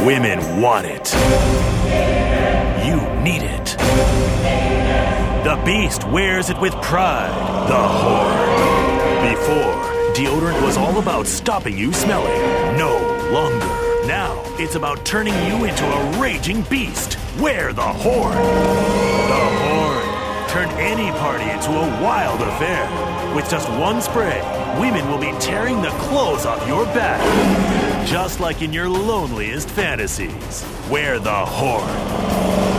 Women want it. You need it. The Beast wears it with pride. The Horde. Before, deodorant was all about stopping you smelling. No longer. Now, it's about turning you into a raging beast. Wear the Horde. The Horde. Turn any party into a wild affair. With just one spray, women will be tearing the clothes off your back. Just like in your loneliest fantasies. Wear the Horde.